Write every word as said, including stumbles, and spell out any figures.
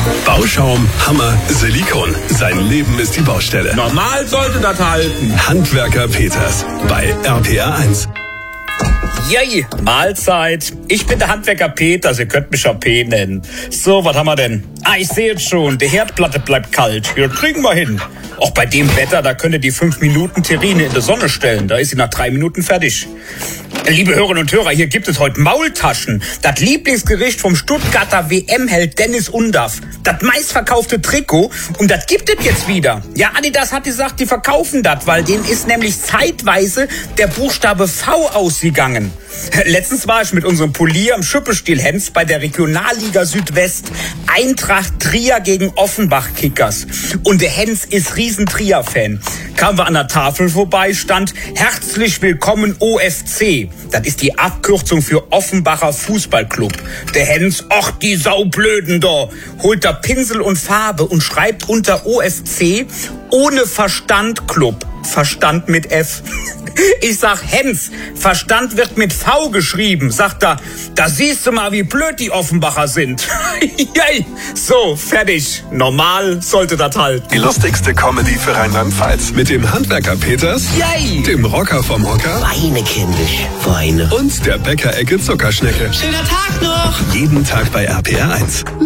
Bauschaum, Hammer, Silikon. Sein Leben ist die Baustelle. Normal sollte das halten. Handwerker Peters bei R P R eins. Yay, Mahlzeit. Ich bin der Handwerker Peter, Sie könnt mich auch P nennen. So, was haben wir denn? Ah, ich sehe jetzt schon, die Herdplatte bleibt kalt. Ja, kriegen wir hin. Auch bei dem Wetter, da könnt ihr die fünf Minuten Terrine in die Sonne stellen. Da ist sie nach drei Minuten fertig. Liebe Hörerinnen und Hörer, hier gibt es heute Maultaschen. Das Lieblingsgericht vom Stuttgarter W M-Held Dennis Undaff. Das meistverkaufte Trikot. Und das gibt es jetzt wieder. Ja, Adidas hat gesagt, die verkaufen das, weil denen ist nämlich zeitweise der Buchstabe V ausgegangen. Letztens war ich mit unserem Polier im Schüppestiel-Hens bei der Regionalliga Südwest. Eintracht Trier gegen Offenbach Kickers. Und der Hens ist riesen Trier-Fan. Kamen wir an der Tafel vorbei, stand herzlich willkommen O F C. Das ist die Abkürzung für Offenbacher Fußballclub. Der Hens, ach die Saublöden da, holt da Pinsel und Farbe und schreibt unter O F C ohne Verstand Club. Verstand mit F. Ich sag, Hens, Verstand wird mit V geschrieben. Sagt er, da siehst du mal, wie blöd die Offenbacher sind. So, fertig. Normal sollte das halten. Die lustigste Comedy für Rheinland-Pfalz. Mit dem Handwerker Peters, Yay. dem Rocker vom Hocker Weine, kindisch, weine. und der Bäckerecke Zuckerschnecke. Schöner Tag noch. Jeden Tag bei R P R eins.